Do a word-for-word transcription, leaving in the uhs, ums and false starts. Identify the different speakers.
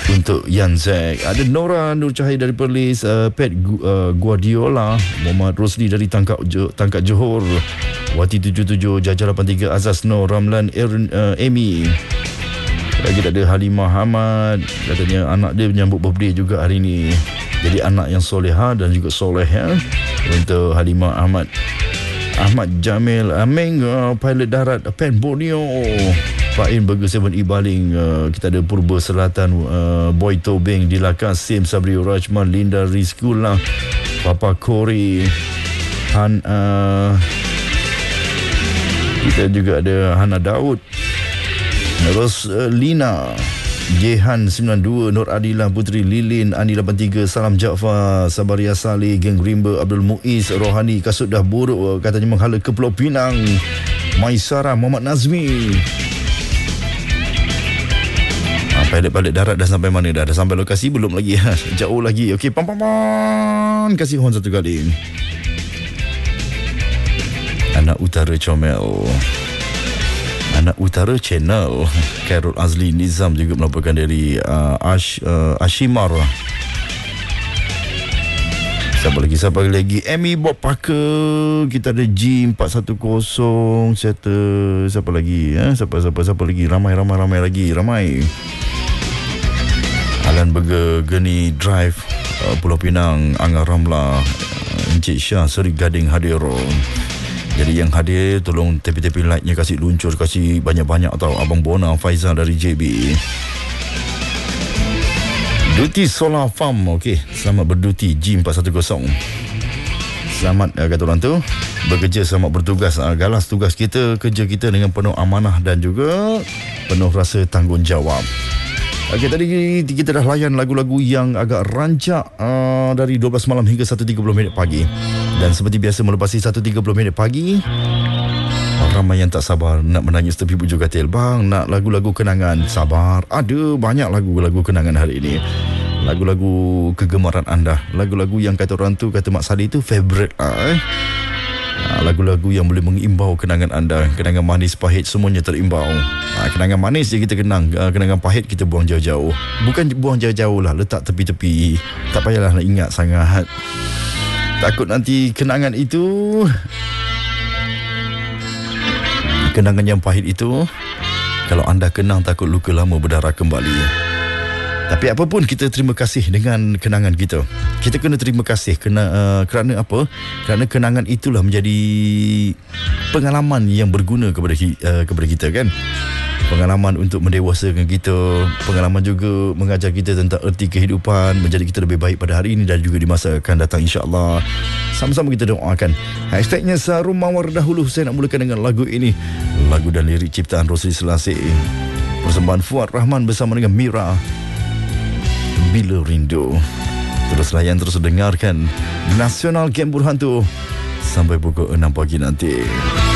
Speaker 1: untuk Yanzek. Ada Nora Nur Cahaya dari Perlis, uh, Pet Gu, uh, Guardiola, Muhammad Rosli dari Tangkak Jo, Tangkak Johor, Wati tujuh tujuh, Jaja lapan tiga, Azaz Nur, Ramlan Aaron, uh, Amy. Lagi tak ada Halimah Hamad, katanya anak dia menyambut birthday juga hari ni. Jadi anak yang soleha dan juga soleh ya. Untuk Halimah Ahmad, Ahmad Jamil, Ameng, uh, pilot darat Pen Borneo, Fain Burger seven Ibaling, uh, kita ada Purba Selatan, uh, Boy Tobing di Lakas, Sim Sabrio Rajman, Linda Rizkula, Papa Kori, Han, uh, kita juga ada Hana Daud, Roslina, Jehan sembilan dua, Nur Adila Putri, Lilin, Ani lapan tiga, Salam Jaafar, Sabaria Saleh, Geng Rimba, Abdul Muiz, Rohani, Kasut dah buruk katanya menghala ke Pulau Pinang, Maisara, Muhammad Nazmi. Ha, pilot-pilot darat dah sampai mana dah? Dah sampai lokasi belum lagi? Jauh lagi. Okey, pam pam pam. Kasih horn satu kali. Anak Utara Comel, Anak Utara Channel, Khairul Azli Nizam juga melaporkan dari uh, Ash, uh, Ashimar. Siapa lagi? Siapa lagi? Amy Bob Parker. Kita ada G empat satu kosong. Settle. Siapa lagi? Eh? Siapa, siapa, siapa lagi? Ramai, ramai, ramai lagi. Ramai. Alan Burger, Geni Drive, uh, Pulau Pinang, Angah Ramla, uh, Encik Syah, Seri Gading hadir. Jadi yang hadir tolong tepi-tepi lightnya kasih luncur, kasih banyak-banyak tau. Abang Bona Faizal dari J B. Duty Solar Farm. Okey, selamat berduti G empat satu kosong. Selamat uh, kata orang tu. Bekerja, selamat bertugas. uh, Galas tugas kita, kerja kita dengan penuh amanah dan juga penuh rasa tanggungjawab. Okey, tadi kita dah layan lagu-lagu yang agak rancak uh, dari dua belas malam hingga satu tiga puluh minit pagi. Dan seperti biasa melepasi satu tiga puluh minit pagi, ramai yang tak sabar nak menangis tepi bujur katil. Bang, nak lagu-lagu kenangan? Sabar, ada banyak lagu-lagu kenangan hari ini. Lagu-lagu kegemaran anda, lagu-lagu yang kata orang tu, kata Mak Sadi tu favourite lah, eh? Lagu-lagu yang boleh mengimbau kenangan anda. Kenangan manis, pahit, semuanya terimbau. ha, Kenangan manis je kita kenang, kenangan pahit kita buang jauh-jauh. Bukan buang jauh-jauh lah, letak tepi-tepi. Tak payahlah nak ingat sangat. Takut nanti kenangan itu, kenangan yang pahit itu, kalau anda kenang, takut luka lama berdarah kembali. Tapi apapun, kita terima kasih dengan kenangan kita. Kita kena terima kasih kena, uh, kerana apa? Kerana kenangan itulah menjadi pengalaman yang berguna kepada, uh, kepada kita kan. Pengalaman untuk mendewasakan kita, pengalaman juga mengajar kita tentang erti kehidupan, menjadi kita lebih baik pada hari ini dan juga di masa akan datang, insya-Allah. Sama-sama kita doakan. Hashtagnya Sarum Mawar dahulu. Saya nak mulakan dengan lagu ini. Lagu dan lirik ciptaan Rosli Selasih. Persembahan Fuad Rahman bersama dengan Mira, Bila Rindu. Terus layan, terus dengarkan Nasional Game Burhan tu sampai pukul enam pagi nanti.